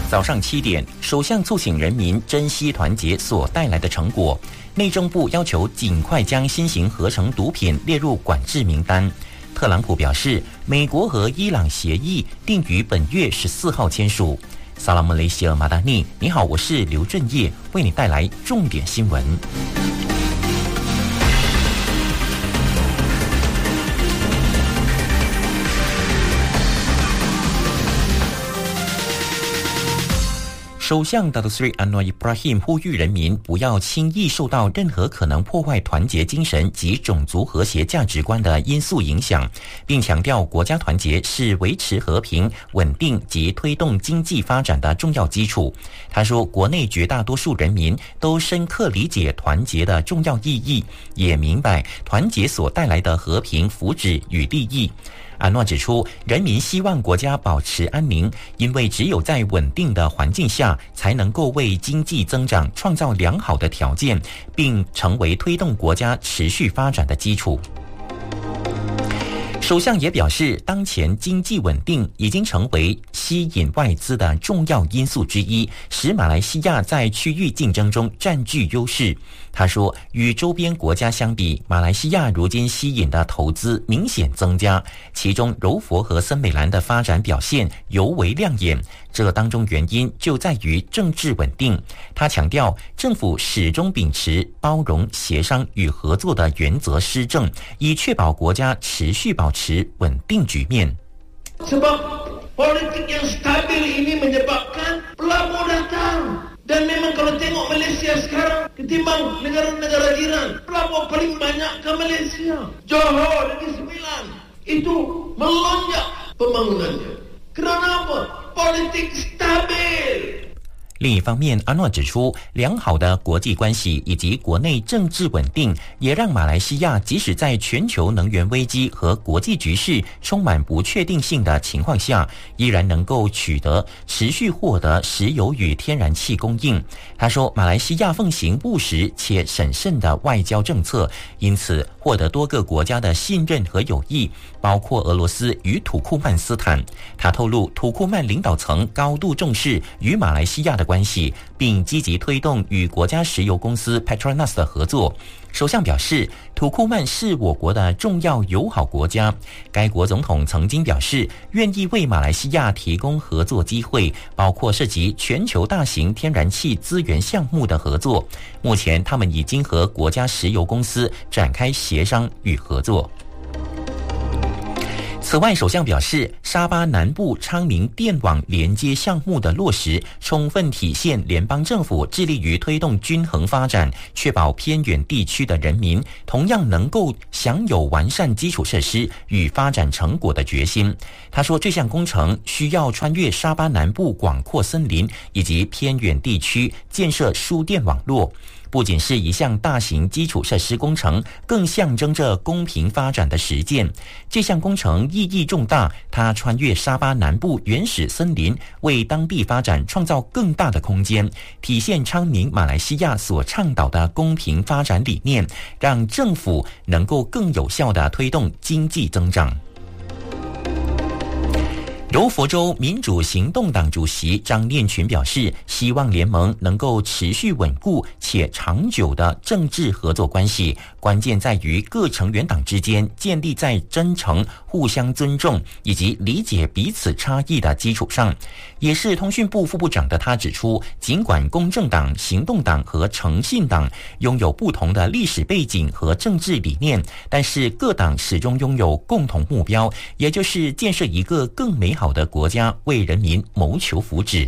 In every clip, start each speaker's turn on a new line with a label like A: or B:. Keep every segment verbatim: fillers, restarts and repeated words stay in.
A: 早上七点，首相促请人民珍惜团结所带来的成果。内政部要求尽快将新型合成毒品列入管制名单。特朗普表示，美国和伊朗协议定于本月十四号签署。萨拉姆雷西尔马达尼，你好，我是刘振业，为你带来重点新闻。首相 Datuk Seri Anwar Ibrahim 呼吁人民不要轻易受到任何可能破坏团结精神及种族和谐价值观的因素影响，并强调国家团结是维持和平、稳定及推动经济发展的重要基础。他说，国内绝大多数人民都深刻理解团结的重要意义，也明白团结所带来的和平、福祉与利益。安诺指出，人民希望国家保持安宁，因为只有在稳定的环境下，才能够为经济增长创造良好的条件，并成为推动国家持续发展的基础。首相也表示，当前经济稳定已经成为吸引外资的重要因素之一，使马来西亚在区域竞争中占据优势。他说，与周边国家相比，马来西亚如今吸引的投资明显增加，其中柔佛和森美兰的发展表现尤为亮眼。这当中原因就在于政治稳定。他强调，政府始终秉持包容、协商与合作的原则施政，以确保国家持续保持稳定局面。
B: Sebab politik yang stabil ini menyebabkan pelabur datang. Dan memang kalau tengok Malaysia sekarang ketimbang negara-negara jiran, pelabur paling banyak ke Malaysia. Johor Negeri Sembilan itu melonjak pembangunannya. Kerana apa? Politik stabil.
A: 另一方面，阿诺指出，良好的国际关系以及国内政治稳定，也让马来西亚即使在全球能源危机和国际局势充满不确定性的情况下，依然能够取得持续获得石油与天然气供应。他说，马来西亚奉行务实且审慎的外交政策，因此获得多个国家的信任和友谊，包括俄罗斯与土库曼斯坦。他透露，土库曼领导层高度重视与马来西亚的关系，并积极推动与国家石油公司 Petronas 的合作。首相表示，土库曼是我国的重要友好国家。该国总统曾经表示，愿意为马来西亚提供合作机会，包括涉及全球大型天然气资源项目的合作。目前，他们已经和国家石油公司展开协商与合作。此外，首相表示，沙巴南部昌明电网连接项目的落实，充分体现联邦政府致力于推动均衡发展，确保偏远地区的人民同样能够享有完善基础设施与发展成果的决心。他说，这项工程需要穿越沙巴南部广阔森林以及偏远地区，建设输电网络。不仅是一项大型基础设施工程，更象征着公平发展的实践。这项工程意义重大，它穿越沙巴南部原始森林，为当地发展创造更大的空间，体现昌明马来西亚所倡导的公平发展理念，让政府能够更有效地推动经济增长。柔佛州民主行动党主席张念群表示，希望联盟能够持续稳固且长久的政治合作关系，关键在于各成员党之间建立在真诚、互相尊重以及理解彼此差异的基础上。也是通讯部副部长的他指出，尽管公正党、行动党和诚信党拥有不同的历史背景和政治理念，但是各党始终拥有共同目标，也就是建设一个更美好好的国家，为人民谋求福祉。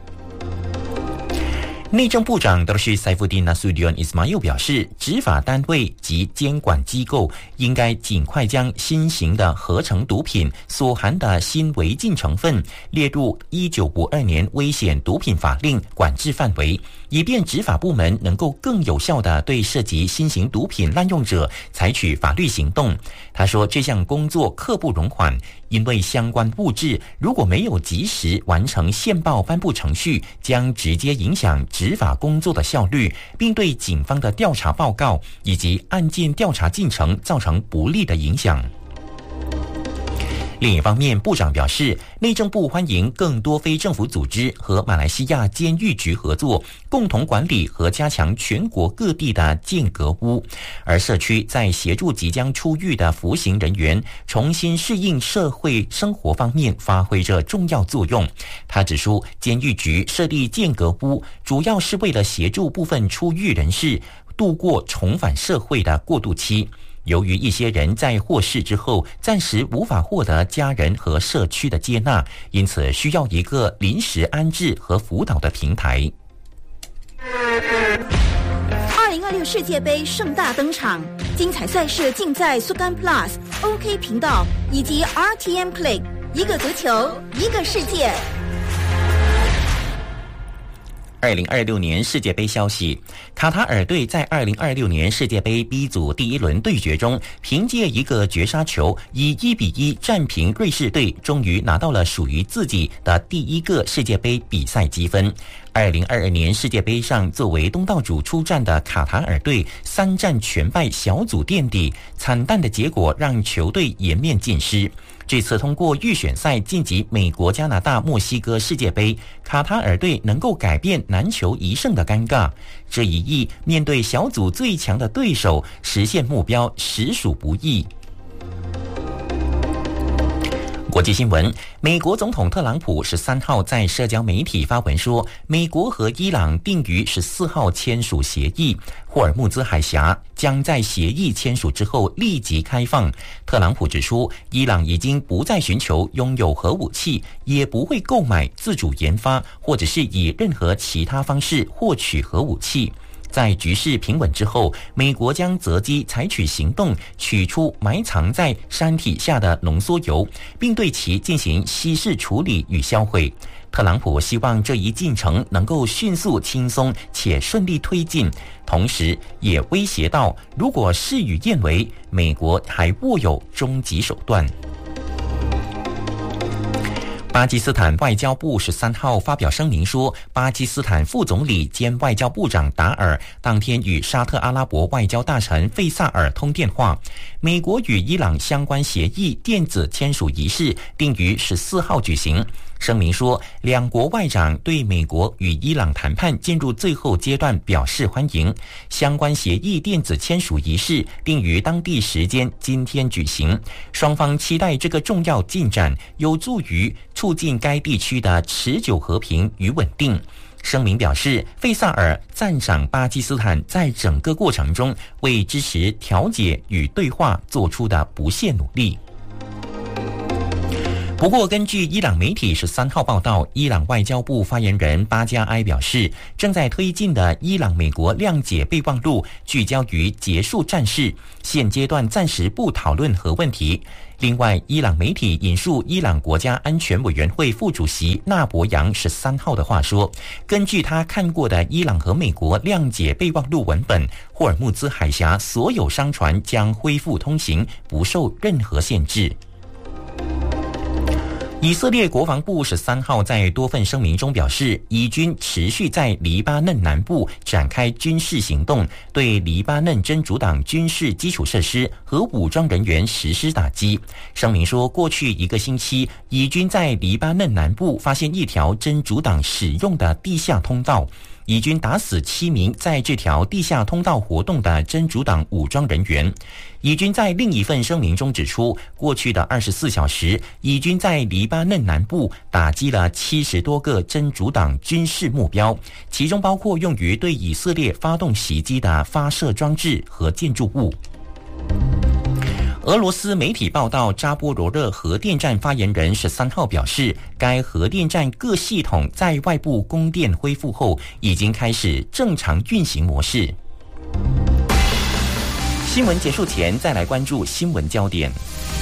A: 内政部长德什塞夫丁纳苏迪恩伊斯马尤表示，执法单位及监管机构应该尽快将新型的合成毒品所含的新违禁成分列入一九五二年危险毒品法令管制范围，以便执法部门能够更有效地对涉及新型毒品滥用者采取法律行动。他说，这项工作刻不容缓，因为相关物质如果没有及时完成线报颁布程序，将直接影响执法工作的效率，并对警方的调查报告以及案件调查进程造成不利的影响。 另一方面，部长表示，内政部欢迎更多非政府组织和马来西亚监狱局合作，共同管理和加强全国各地的间隔屋，而社区在协助即将出狱的服刑人员重新适应社会生活方面发挥着重要作用。他指出，监狱局设立间隔屋，主要是为了协助部分出狱人士度过重返社会的过渡期。由于一些人在获释之后暂时无法获得家人和社区的接纳，因此需要一个临时安置和辅导的平台。
C: 二零二六世界杯盛大登场，精彩赛事尽在 Sukan Plus、O K 频道以及 R T M Click， 一个足球，一个世界。
A: 二零二六年世界杯消息，卡塔尔队在二零二六年世界杯 B 组第一轮对决中，凭借一个绝杀球，以一比一战平瑞士队，终于拿到了属于自己的第一个世界杯比赛积分。二零二二年世界杯上，作为东道主出战的卡塔尔队三战全败，小组垫底，惨淡的结果让球队颜面尽失。这次通过预选赛晋级美国、加拿大、墨西哥世界杯，卡塔尔队能够改变难求一胜的尴尬。这一役面对小组最强的对手，实现目标实属不易。国际新闻，美国总统特朗普十三号在社交媒体发文说，美国和伊朗定于十四号签署协议，霍尔木兹海峡将在协议签署之后立即开放。特朗普指出，伊朗已经不再寻求拥有核武器，也不会购买、自主研发或者是以任何其他方式获取核武器。在局势平稳之后，美国将择机采取行动，取出埋藏在山体下的浓缩铀，并对其进行稀释处理与销毁。特朗普希望这一进程能够迅速、轻松且顺利推进，同时也威胁到，如果事与愿违，美国还握有终极手段。巴基斯坦外交部十三号发表声明说，巴基斯坦副总理兼外交部长达尔当天与沙特阿拉伯外交大臣费萨尔通电话。美国与伊朗相关协议电子签署仪式定于十四号举行。声明说，两国外长对美国与伊朗谈判进入最后阶段表示欢迎。相关协议电子签署仪式定于当地时间今天举行。双方期待这个重要进展有助于促进该地区的持久和平与稳定。声明表示，费萨尔赞赏巴基斯坦在整个过程中为支持调解与对话做出的不懈努力。不过，根据伊朗媒体十三号报道，伊朗外交部发言人巴加埃表示，正在推进的伊朗美国谅解备忘录聚焦于结束战事，现阶段暂时不讨论核问题。另外，伊朗媒体引述伊朗国家安全委员会副主席纳博扬十三号的话说，根据他看过的伊朗和美国谅解备忘录文本，霍尔木兹海峡所有商船将恢复通行，不受任何限制。以色列国防部十三号在多份声明中表示，以军持续在黎巴嫩南部展开军事行动，对黎巴嫩真主党军事基础设施和武装人员实施打击。声明说，过去一个星期，以军在黎巴嫩南部发现一条真主党使用的地下通道。以军打死七名在这条地下通道活动的真主党武装人员。以军在另一份声明中指出，过去的二十四小时，以军在黎巴嫩南部打击了七十多个真主党军事目标，其中包括用于对以色列发动袭击的发射装置和建筑物。俄罗斯媒体报道，扎波罗热核电站发言人十三号表示，该核电站各系统在外部供电恢复后，已经开始正常运行模式。新闻结束前，再来关注新闻焦点。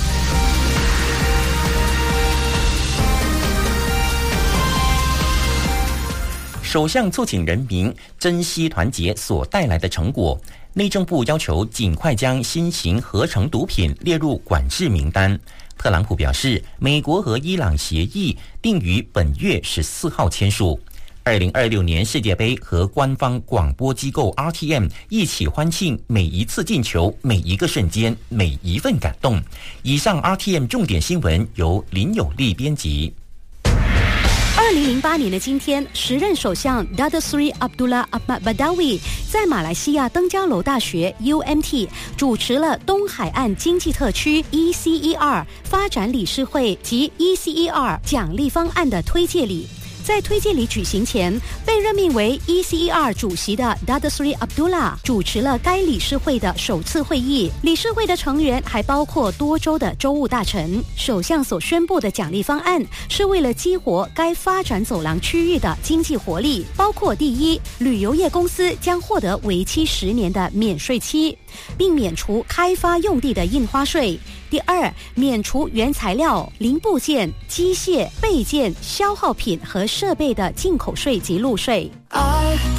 A: 首相促请人民珍惜团结所带来的成果。内政部要求尽快将新型合成毒品列入管制名单。特朗普表示，美国和伊朗协议定于本月十四号签署。 二零二六年世界杯和官方广播机构 R T M 一起欢庆每一次进球、每一个瞬间、每一份感动。以上 R T M 重点新闻由林有利编辑。
D: 二零零八年的今天，时任首相 Datuk Seri Abdullah Ahmad Badawi 在马来西亚登嘉楼大学 U M T 主持了东海岸经济特区 E C E R 发展理事会及 E C E R 奖励方案的推介礼。在推介礼举行前，被任命为 E C E R 主席的 Datuk Seri Abdullah 主持了该理事会的首次会议。理事会的成员还包括多州的州务大臣。首相所宣布的奖励方案是为了激活该发展走廊区域的经济活力，包括第一，旅游业公司将获得为期十年的免税期，并免除开发用地的印花税。第二，免除原材料、零部件、机械、备件、消耗品和设备的进口税及路税。